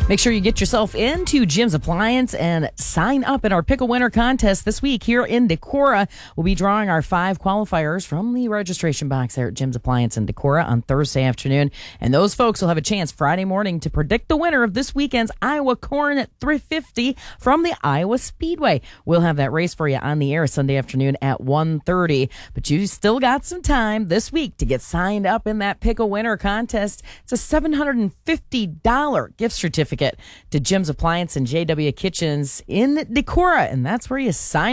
Make sure you get yourself into Jim's Appliance and sign up in our Pickle Winner contest this week here in Decorah. We'll be drawing our 5 qualifiers from the registration box there at Jim's Appliance in Decorah on Thursday afternoon. And those folks will have a chance Friday morning to predict the winner of this weekend's Iowa Corn at 350 from the Iowa Speedway. We'll have that race for you on the air Sunday afternoon at 1:30. But you still got some time this week to get signed up in that Pickle Winner contest. It's a $750 gift certificate to Jim's Appliance and JW Kitchens in Decorah, and that's where you sign